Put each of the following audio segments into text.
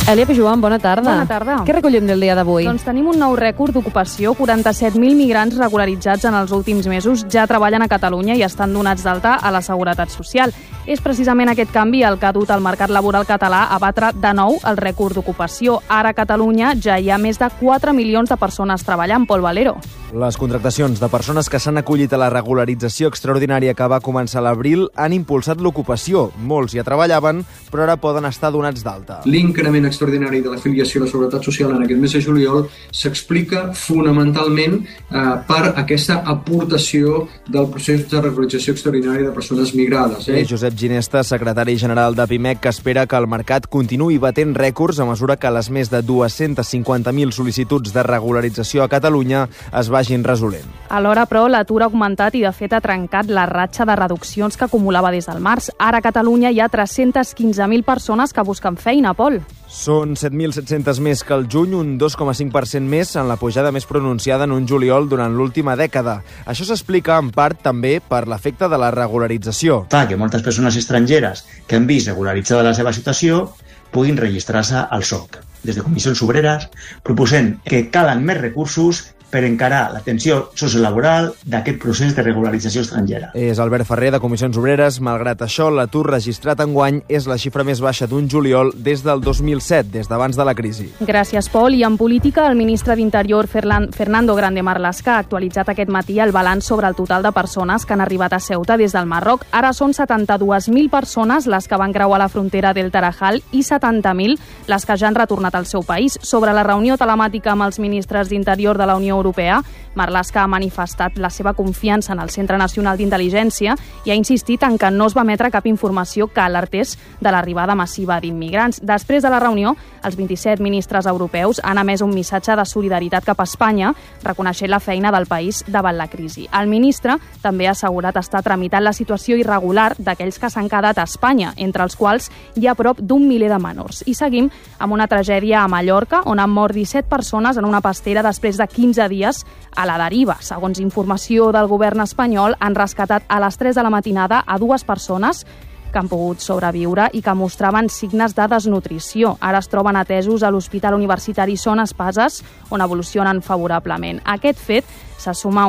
Elia Pijuan, bona tarda. Bona tarda. Què recollim del dia d'avui? Doncs tenim un nou rècord d'ocupació. 47.000 migrants regularitzats en els últims mesos ja treballen a Catalunya i estan donats d'alta a la Seguretat Social. És precisament aquest canvi el que ha dut al mercat laboral català a batre de nou el rècord d'ocupació. Ara a Catalunya ja hi ha més de 4 milions de persones treballant. Pol Valero. Les contractacions de persones que s'han acollit a la regularització extraordinària que va començar a l'abril han impulsat l'ocupació. Molts ja treballaven, però ara poden estar donats d'alta. L'increment extraordinari de l'afiliació a la Seguretat Social en aquest mes de juliol s'explica fonamentalment per aquesta aportació del procés de regularització extraordinària de persones migrades. Josep Ginesta, secretari general de PIMEC, que espera que el mercat continuï batent rècords a mesura que les més de 250.000 sol·licituds de regularització a Catalunya es vagin resolent. Alhora, però, l'atur ha augmentat i, de fet, ha trencat la ratxa de reduccions que acumulava des del març. Ara a Catalunya hi ha 315.000 persones que busquen feina, Pol. Són 7.700 més que el juny, un 2,5% més en la pujada més pronunciada en un juliol durant l'última dècada. Això s'explica en part també per l'efecte de la regularització. Fa que moltes persones estrangeres que han vist regularitzada la seva situació puguin registrar-se al SOC. Des de Comissions Obreres proposem que calen més recursos per encarar l'atenció sociolaboral d'aquest procés de regularització estrangera. És Albert Ferrer, de Comissions Obreres. Malgrat això, l'atur registrat enguany és la xifra més baixa d'un juliol des del 2007, des d'abans de la crisi. Gràcies, Pol. I en política, el ministre d'Interior, Fernando Grande Marlaska, ha actualitzat aquest matí el balanç sobre el total de persones que han arribat a Ceuta des del Marroc. Ara són 72.000 persones les que van creuar la frontera del Tarajal i 70.000 les que ja han retornat al seu país. Sobre la reunió telemàtica amb els ministres d'Interior de la Unió Europea, Marlaska ha manifestat la seva confiança en el Centre Nacional d'Intel·ligència i ha insistit en que no es va emetre cap informació que alertés de l'arribada massiva d'immigrants. Després de la reunió, els 27 ministres europeus han emès un missatge de solidaritat cap a Espanya, reconeixent la feina del país davant la crisi. El ministre també ha assegurat estar tramitant la situació irregular d'aquells que s'han quedat a Espanya, entre els quals hi ha prop d'un miler de menors. I seguim amb una tragèdia a Mallorca, on han mort 17 persones en una pastera després de 15 dies a la deriva. Segons informació del govern espanyol, han rescatat a les 3 de la matinada a 2 persones que han pogut sobreviure i que mostraven signes de desnutrició. Ara es troben atesos a l'Hospital Universitari Son Espases, on evolucionen favorablement. Aquest fet se suma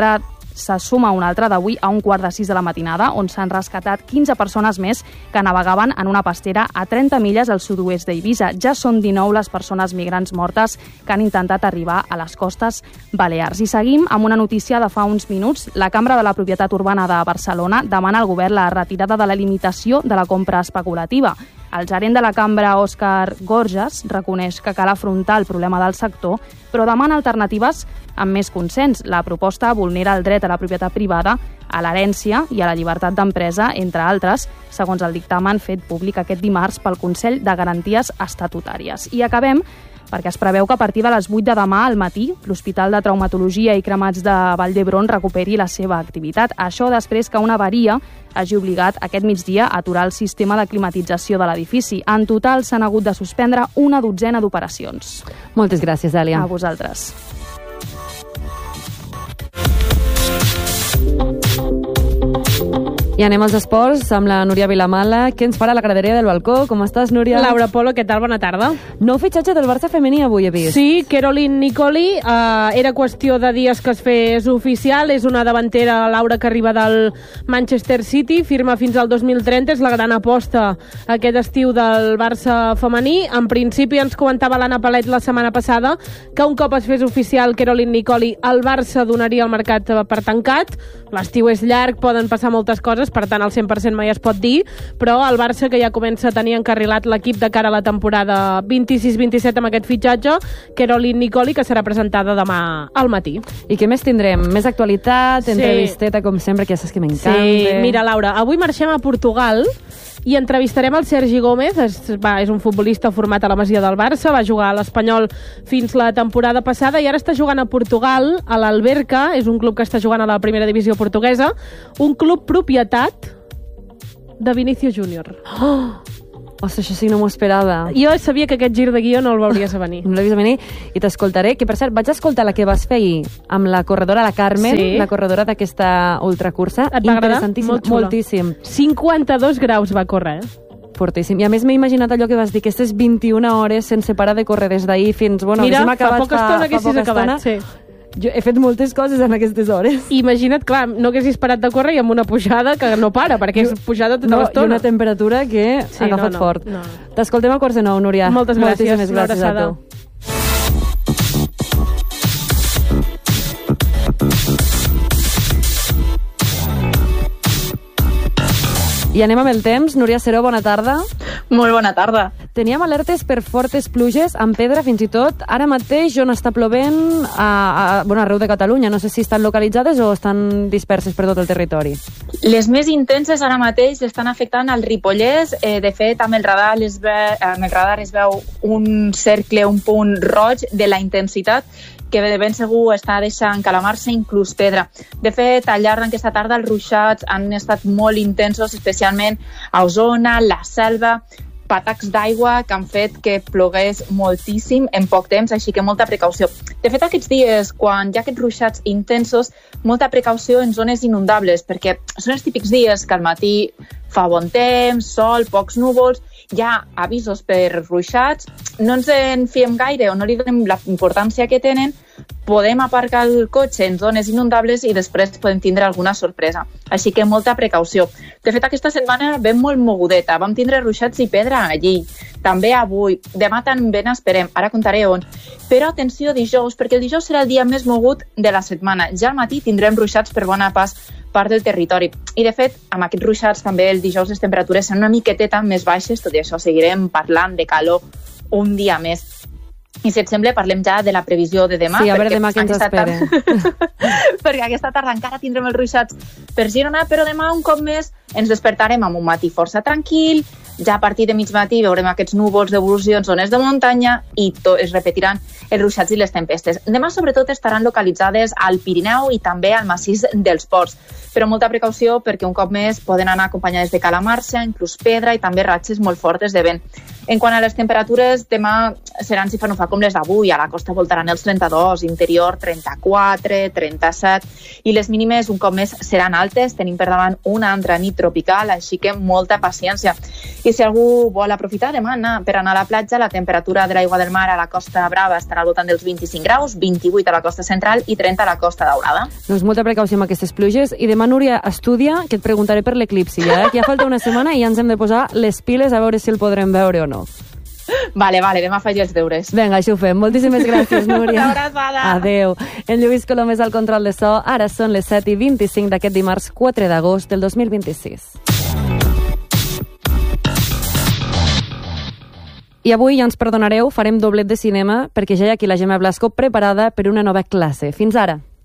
a un altre d'avui a 5:15 de la matinada, on s'han rescatat 15 persones més que navegaven en una pastera a 30 milles al sud-oest d'Eivissa. Ja són 19 les persones migrants mortes que han intentat arribar a les costes balears. I seguim amb una notícia de fa uns minuts. La Cambra de la Propietat Urbana de Barcelona demana al govern la retirada de la limitació de la compra especulativa. El gerent de la Cambra, Òscar Gorges, reconeix que cal afrontar el problema del sector, però demana alternatives amb més consens. La proposta vulnera el dret a la propietat privada, a l'herència i a la llibertat d'empresa, entre altres, segons el dictamen fet públic aquest dimarts pel Consell de Garanties Estatutàries. I acabem perquè es preveu que a partir de les 8 de demà al matí l'Hospital de Traumatologia i Cremats de Vall d'Hebron recuperi la seva activitat. Això després que una avaria hagi obligat aquest migdia a aturar el sistema de climatització de l'edifici. En total s'han hagut de suspendre una dotzena d'operacions. Moltes gràcies, Elia. A vosaltres. I anem als esports amb la Núria Vilamala, que ens farà la graderia del balcó. Com estàs, Núria? Laura Polo, què tal? Bona tarda. Nou fitxatge del Barça femení avui he vist. Sí, Caroline Nicoli. Era qüestió de dies que es fes oficial. És una davantera, Laura, que arriba del Manchester City. Firma fins al 2030. És la gran aposta aquest estiu del Barça femení. En principi ens comentava l'Anna Palet la setmana passada que un cop es fes oficial Caroline Nicoli, el Barça donaria el mercat per tancat. L'estiu és llarg, poden passar moltes coses, per tant el 100% mai es pot dir, però el Barça, que ja comença a tenir encarrilat l'equip de cara a la temporada 26-27 amb aquest fitxatge, Caroline Nicoli, que serà presentada demà al matí. I què més tindrem? Més actualitat, entrevisteta, com sempre, que ja saps que m'encanta. Sí, mira, Laura, avui marxem a Portugal i entrevistarem el Sergi Gómez. És un futbolista format a la Masia del Barça, va jugar a l'Espanyol fins la temporada passada i ara està jugant a Portugal, a l'Alberca. És un club que està jugant a la primera divisió portuguesa, un club propietat de Vinícius Júnior. Ostres, això sí, no m'ho esperava. Jo sabia que aquest gir de guió no el veuries a venir. No l'he vist a venir i t'escoltaré, que per cert, vaig escoltar la que vas fer ahir amb la corredora, la Carmen, la corredora d'aquesta ultracursa. Et va agradar? Interessantíssim, Molt xula. moltíssim. 52 graus va córrer, Fortíssim. I a més m'he imaginat allò que vas dir, aquestes 21 hores sense parar de córrer des d'ahir fins... Bueno, mira, fa poca estona que haguessis acabat, sí. Jo he fet moltes coses en aquestes hores. Imagina't, clar, no haguessis parat de córrer i amb una pujada que no para, perquè és pujada tota l'estona. I una temperatura que ha agafat fort. No. T'escoltem a 9:15, Núria. Moltes gràcies. Moltíssimes gràcies a tu. I anem amb el temps. Núria Seró, bona tarda. Molt bona tarda. Teníem alertes per fortes pluges, amb pedra fins i tot. Ara mateix on està plovent arreu de Catalunya. No sé si estan localitzades o estan disperses per tot el territori. Les més intenses ara mateix estan afectant al Ripollès. De fet, amb el radar es veu un cercle, un punt roig de la intensitat que de ben segur està deixant calamarsa, inclús pedra. De fet, al llarg d'aquesta tarda els ruixats han estat molt intensos, especialment a Osona, la Selva, patacs d'aigua que han fet que plogués moltíssim en poc temps, així que molta precaució. De fet, aquests dies, quan hi ha aquests ruixats intensos, molta precaució en zones inundables, perquè són els típics dies que al matí fa bon temps, sol, pocs núvols, hi ha avisos per ruixats, no ens en fiem gaire o no li donem la importància que tenen, podem aparcar el cotxe en zones inundables i després podem tindre alguna sorpresa. Així que molta precaució. De fet, aquesta setmana vam molt mogudeta. Vam tindre ruixats i pedra allí. També avui. Demà també n'esperem. Ara contaré on. Però atenció dijous, perquè el dijous serà el dia més mogut de la setmana. Ja al matí tindrem ruixats per bona part del territori. I, de fet, amb aquests ruixats també el dijous les temperatures seran una miqueteta més baixes. Tot i això, seguirem parlant de calor un dia més. I si et sembla, parlem ja de la previsió de demà. Sí, a veure demà què ens espera. Perquè aquesta tarda encara tindrem els ruixats per Girona, però demà un cop més ens despertarem amb un matí força tranquil, ja a partir de mig matí veurem aquests núvols d'evolució en zones de muntanya i es repetiran els ruixats i les tempestes. Demà, sobretot, estaran localitzades al Pirineu i també al massís dels Ports, però molta precaució perquè un cop més poden anar acompanyades de calamarsa, inclús pedra i també ratxes molt fortes de vent. En quant a les temperatures, demà seran si fa no fa com les d'avui. A la costa voltaran els 32, interior 34, 37, i les mínimes un cop més seran altes. Tenim per davant una altra nit tropical, així que molta paciència. I si algú vol aprofitar demà per anar a la platja, la temperatura de l'aigua del mar a la Costa Brava estarà al voltant dels 25 graus, 28 a la costa central i 30 a la Costa Daurada. Doncs molta precaució amb aquestes pluges. I demà, Núria, estudia, que et preguntaré per l'eclipsi, que ja falta una setmana i ja ens hem de posar les piles a veure si el podrem veure o no. Vale, demà faig els deures. Vinga, això ho fem. Moltíssimes gràcies, Núria. Una abraçada. Adéu. En Lluís Colom és al control de so. Ara són les 7:25 d'aquest dimarts 4 d'agost del 2026. I avui, ja ens perdonareu, farem doblet de cinema perquè ja hi ha aquí la Gemma Blasco preparada per una nova classe. Fins ara.